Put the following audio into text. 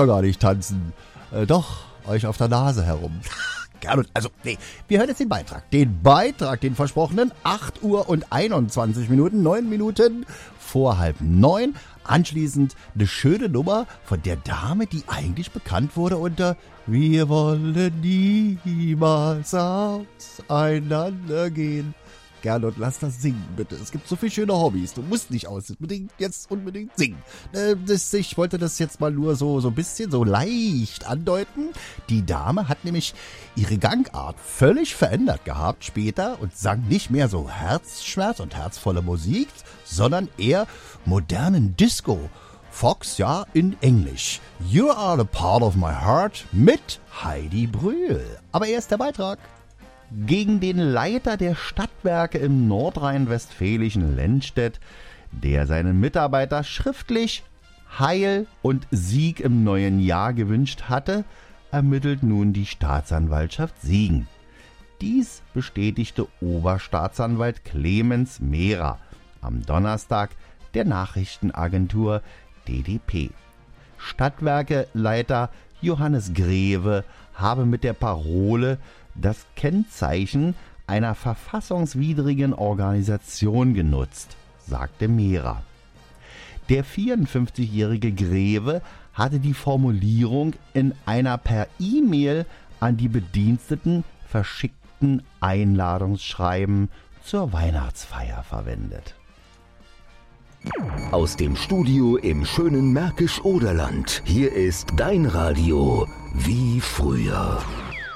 doch gar nicht tanzen. Doch, euch auf der Nase herum. Gernot, also, nee, wir hören jetzt den Beitrag. Den versprochenen, 8 Uhr und 21 Minuten, 9 Minuten vor 8:30. Anschließend eine schöne Nummer von der Dame, die eigentlich bekannt wurde unter Wir wollen niemals auseinandergehen. Gernot, lass das singen, bitte. Es gibt so viele schöne Hobbys. Du musst nicht unbedingt singen. Ich wollte das jetzt mal nur so ein bisschen so leicht andeuten. Die Dame hat nämlich ihre Gangart völlig verändert gehabt später und sang nicht mehr so Herzschmerz und herzvolle Musik, sondern eher modernen Disco. Fox, ja, in Englisch. You are a part of my heart mit Heidi Brühl. Aber erst der Beitrag. Gegen den Leiter der Stadtwerke im nordrhein-westfälischen Lennstedt, der seinen Mitarbeiter schriftlich Heil und Sieg im neuen Jahr gewünscht hatte, ermittelt nun die Staatsanwaltschaft Siegen. Dies bestätigte Oberstaatsanwalt Clemens Mehrer am Donnerstag der Nachrichtenagentur DDP. Stadtwerkeleiter Johannes Greve habe mit der Parole das Kennzeichen einer verfassungswidrigen Organisation genutzt, sagte Mehrer. Der 54-jährige Greve hatte die Formulierung in einer per E-Mail an die Bediensteten verschickten Einladungsschreiben zur Weihnachtsfeier verwendet. Aus dem Studio im schönen Märkisch-Oderland. Hier ist dein Radio wie früher.